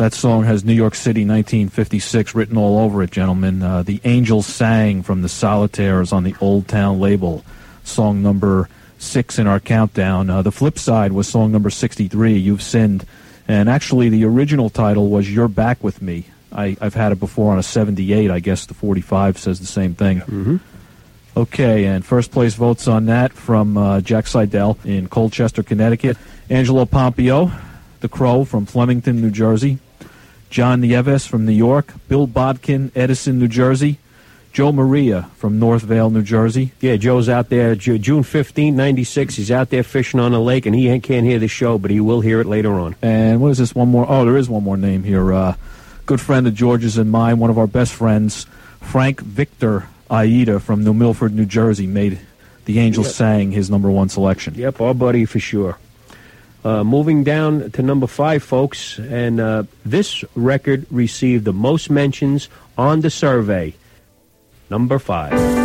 That song has New York City 1956 written all over it, gentlemen. The Angels Sang from the Solitaires on the Old Town label. Song number 6 in our countdown. The flip side was song number 63, You've Sinned. And actually, the original title was You're Back With Me. I've had it before on a 78. I guess the 45 says the same thing. Mm-hmm. Okay, and first place votes on that from Jack Seidel in Colchester, Connecticut. Angelo Pompeo, The Crow from Flemington, New Jersey. John Nieves from New York. Bill Bodkin, Edison, New Jersey. Joe Maria from North Vale, New Jersey. Yeah, Joe's out there June 15, 96. He's out there fishing on the lake, and he can't hear the show, but he will hear it later on. And what is this? One more? Oh, there is one more name here. Good friend of George's and mine, one of our best friends, Frank Victor Aida from New Milford, New Jersey, made The Angels Sang his number 1 selection. Yep, our buddy for sure. Moving down to number 5, folks, and this record received the most mentions on the survey. Number 5.